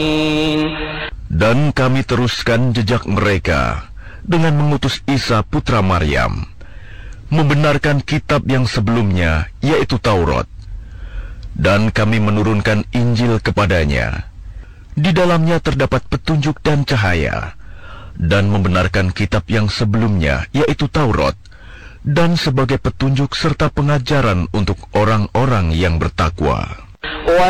Dan kami teruskan jejak mereka dengan mengutus Isa putra Maryam, membenarkan kitab yang sebelumnya, yaitu Taurat. Dan kami menurunkan Injil kepadanya. Di dalamnya terdapat petunjuk dan cahaya, dan membenarkan kitab yang sebelumnya, yaitu Taurat, dan sebagai petunjuk serta pengajaran untuk orang-orang yang bertakwa.